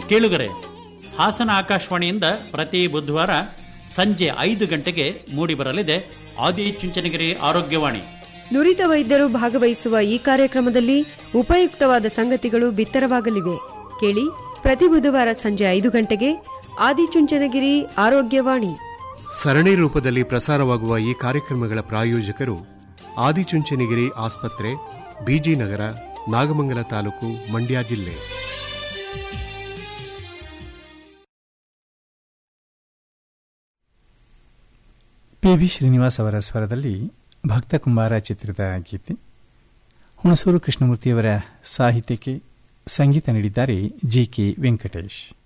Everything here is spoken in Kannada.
ಕೇಳುಗರೆ, ಹಾಸನ ಆಕಾಶವಾಣಿಯಿಂದ ಪ್ರತಿ ಬುಧವಾರ ಸಂಜೆ 5 ಗಂಟೆಗೆ ಮೂಡಿಬರಲಿದೆ ಆದಿಚುಂಚನಗಿರಿ ಆರೋಗ್ಯವಾಣಿ. ನುರಿತ ವೈದ್ಯರು ಭಾಗವಹಿಸುವ ಈ ಕಾರ್ಯಕ್ರಮದಲ್ಲಿ ಉಪಯುಕ್ತವಾದ ಸಂಗತಿಗಳು ಬಿತ್ತರವಾಗಲಿವೆ. ಕೇಳಿ, ಪ್ರತಿ ಬುಧವಾರ ಸಂಜೆ 5 ಗಂಟೆಗೆ ಆದಿಚುಂಚನಗಿರಿ ಆರೋಗ್ಯವಾಣಿ. ಸರಣಿ ರೂಪದಲ್ಲಿ ಪ್ರಸಾರವಾಗುವ ಈ ಕಾರ್ಯಕ್ರಮಗಳ ಪ್ರಾಯೋಜಕರು ಆದಿಚುಂಚನಗಿರಿ ಆಸ್ಪತ್ರೆ, ಬಿಜಿನಗರ, ನಾಗಮಂಗಲ ತಾಲೂಕು, ಮಂಡ್ಯ ಜಿಲ್ಲೆ. ಪಿ.ಬಿ. ಶ್ರೀನಿವಾಸ್ ಅವರ ಸ್ವರದಲ್ಲಿ ಭಕ್ತ ಕುಂಬಾರ ಚಿತ್ರದ ಗೀತೆ. ಹುಣಸೂರು ಕೃಷ್ಣಮೂರ್ತಿಯವರ ಸಾಹಿತ್ಯಕ್ಕೆ ಸಂಗೀತ ನೀಡಿದ್ದಾರೆ ಜಿ.ಕೆ. ವೆಂಕಟೇಶ್.